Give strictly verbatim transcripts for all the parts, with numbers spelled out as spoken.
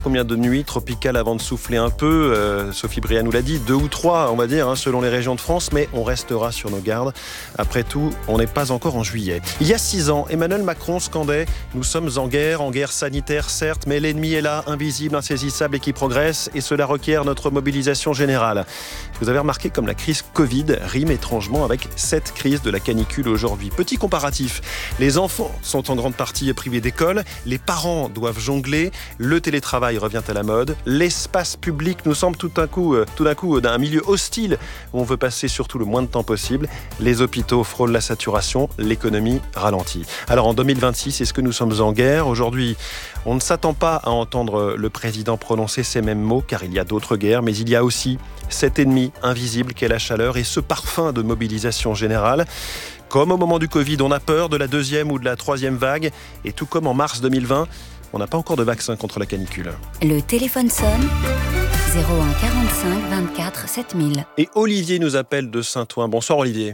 Combien de nuits tropicales avant de souffler un peu euh, Sophie Bria nous l'a dit, deux ou trois, on va dire, hein, selon les régions de France, mais on restera sur nos gardes. Après tout, on n'est pas encore en juillet. Il y a six ans, Emmanuel Macron scandait « Nous sommes en guerre, en guerre sanitaire, certes, mais l'ennemi est là, invisible, insaisissable et qui progresse, et cela requiert notre mobilisation générale. » Vous avez remarqué comme la crise Covid rime étrangement avec cette crise de la canicule aujourd'hui. Petit comparatif, les enfants sont en grande partie privés d'école, les parents doivent jongler, le télétravail revient à la mode. L'espace public nous semble tout d'un coup, euh, tout d'un coup d'un milieu hostile où on veut passer surtout le moins de temps possible. Les hôpitaux frôlent la saturation, l'économie ralentit. Alors en deux mille vingt-six, est-ce que nous sommes en guerre ? Aujourd'hui, on ne s'attend pas à entendre le président prononcer ces mêmes mots car il y a d'autres guerres, mais il y a aussi cet ennemi invisible qu'est la chaleur et ce parfum de mobilisation générale. Comme au moment du Covid, on a peur de la deuxième ou de la troisième vague et tout comme en mars deux mille vingt, on n'a pas encore de vaccin contre la canicule. Le téléphone sonne, zéro un quarante-cinq vingt-quatre sept mille. Et Olivier nous appelle de Saint-Ouen. Bonsoir Olivier.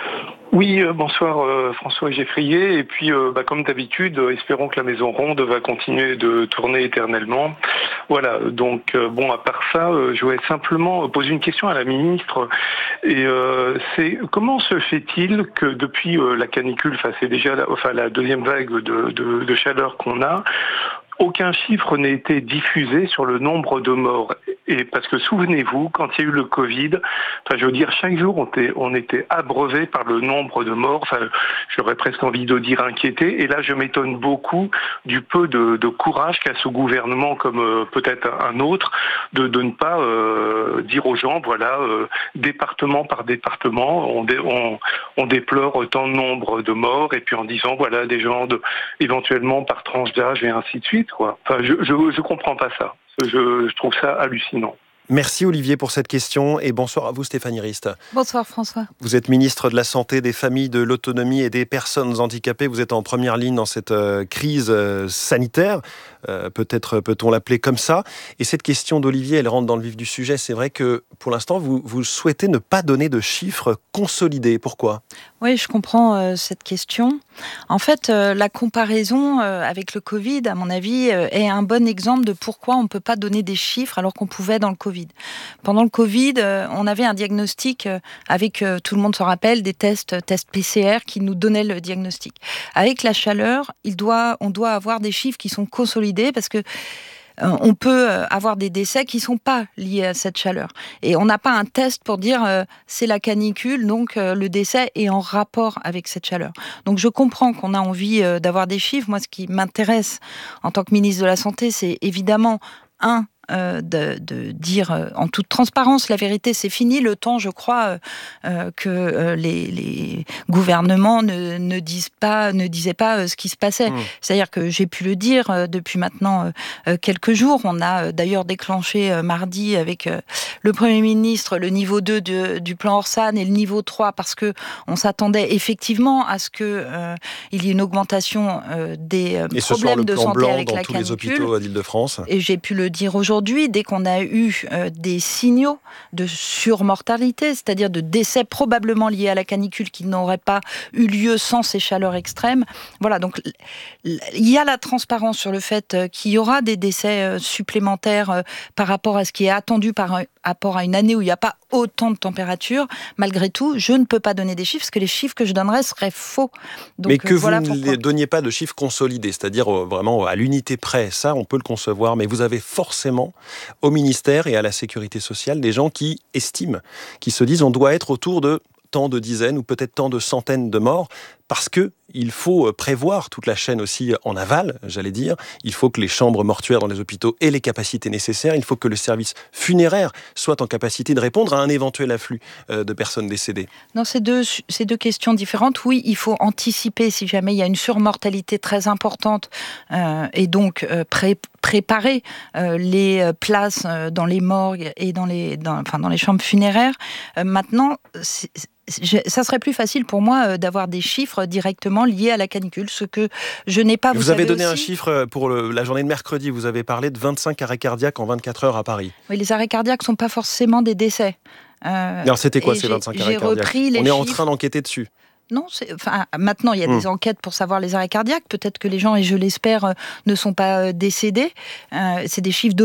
Oui, euh, bonsoir euh, François Geffrier. Et puis, euh, bah, comme d'habitude, euh, espérons que la Maison Ronde va continuer de tourner éternellement. Voilà, donc euh, bon, à part ça, euh, je voulais simplement poser une question à la ministre. Et euh, c'est comment se fait-il que depuis euh, la canicule, enfin c'est déjà la, enfin, la deuxième vague de, de, de chaleur qu'on a, aucun chiffre n'a été diffusé sur le nombre de morts. Et parce que souvenez-vous, quand il y a eu le Covid, enfin, je veux dire, chaque jour, on était, on était abreuvé par le nombre de morts. Enfin, j'aurais presque envie de dire inquiété. Et là, je m'étonne beaucoup du peu de, de courage qu'a ce gouvernement, comme euh, peut-être un autre, de, de ne pas euh, dire aux gens, voilà, euh, département par département, on, dé, on, on déplore tant de nombre de morts, et puis en disant, voilà, des gens de, éventuellement par tranche d'âge et ainsi de suite. Quoi. Enfin, je, je, je comprends pas ça. Je, je trouve ça hallucinant. Merci Olivier pour cette question et bonsoir à vous Stéphanie Rist. Bonsoir François. Vous êtes ministre de la Santé, des Familles, de l'Autonomie et des Personnes handicapées. Vous êtes en première ligne dans cette euh, crise euh, sanitaire, euh, peut-être peut-on l'appeler comme ça. Et cette question d'Olivier, elle rentre dans le vif du sujet. C'est vrai que pour l'instant, vous, vous souhaitez ne pas donner de chiffres consolidés. Pourquoi ? Oui, je comprends euh, cette question. En fait, euh, la comparaison euh, avec le Covid, à mon avis, euh, est un bon exemple de pourquoi on ne peut pas donner des chiffres alors qu'on pouvait dans le Covid. Pendant le Covid, euh, on avait un diagnostic euh, avec, euh, tout le monde se rappelle, des tests, tests P C R qui nous donnaient le diagnostic. Avec la chaleur, il doit, on doit avoir des chiffres qui sont consolidés parce que on peut avoir des décès qui ne sont pas liés à cette chaleur. Et on n'a pas un test pour dire euh, c'est la canicule, donc euh, le décès est en rapport avec cette chaleur. Donc je comprends qu'on a envie euh, d'avoir des chiffres. Moi, ce qui m'intéresse en tant que ministre de la Santé, c'est évidemment, un, Euh, de, de dire euh, en toute transparence la vérité. C'est fini le temps, je crois, euh, euh, que euh, les, les gouvernements ne, ne disent pas, ne disaient pas euh, ce qui se passait. Mmh. C'est-à-dire que j'ai pu le dire euh, depuis maintenant euh, quelques jours. On a euh, d'ailleurs déclenché euh, mardi avec euh, le Premier ministre le niveau deux de, du plan Orsan et le niveau trois parce que on s'attendait effectivement à ce que euh, il y ait une augmentation euh, des euh, et problèmes de santé avec dans la tous canicule. Les hôpitaux d'Île-de-France. Et j'ai pu le dire aujourd'hui. Aujourd'hui, dès qu'on a eu euh, des signaux de surmortalité, c'est-à-dire de décès probablement liés à la canicule qui n'auraient pas eu lieu sans ces chaleurs extrêmes, voilà, donc il y a la transparence sur le fait euh, qu'il y aura des décès euh, supplémentaires euh, par rapport à ce qui est attendu par un, rapport à une année où il n'y a pas autant de température. Malgré tout, je ne peux pas donner des chiffres parce que les chiffres que je donnerais seraient faux. Donc, mais que euh, voilà vous pourquoi. ne donniez pas de chiffres consolidés, c'est-à-dire euh, vraiment à l'unité près, ça on peut le concevoir, mais vous avez forcément au ministère et à la sécurité sociale des gens qui estiment, qui se disent on doit être autour de tant de dizaines ou peut-être tant de centaines de morts parce que il faut prévoir toute la chaîne aussi en aval, j'allais dire. Il faut que les chambres mortuaires dans les hôpitaux aient les capacités nécessaires. Il faut que le service funéraire soit en capacité de répondre à un éventuel afflux de personnes décédées. Non, c'est deux, c'est deux questions différentes. Oui, il faut anticiper si jamais il y a une surmortalité très importante euh, et donc euh, pré- préparer euh, les places euh, dans les morgues et dans les, dans, enfin, dans les chambres funéraires. Euh, maintenant, c'est, Je, ça serait plus facile pour moi euh, d'avoir des chiffres directement liés à la canicule, ce que je n'ai pas. Vous, vous avez donné aussi... un chiffre pour le, la journée de mercredi, vous avez parlé de vingt-cinq arrêts cardiaques en vingt-quatre heures à Paris. Oui, les arrêts cardiaques ne sont pas forcément des décès. Euh, Alors c'était quoi ces vingt-cinq arrêts cardiaques ? On est chiffres... en train d'enquêter dessus. Non, c'est, enfin, maintenant, il y a Mmh. des enquêtes pour savoir les arrêts cardiaques. Peut-être que les gens, et je l'espère, ne sont pas décédés. Euh, c'est des chiffres